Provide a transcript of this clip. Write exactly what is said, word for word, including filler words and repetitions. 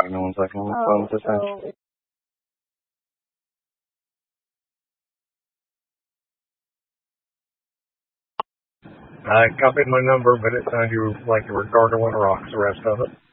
Hang on one second. I'm on the phone with this thing. I copied my number, but it sounded you like you were gargling rocks the rest of it.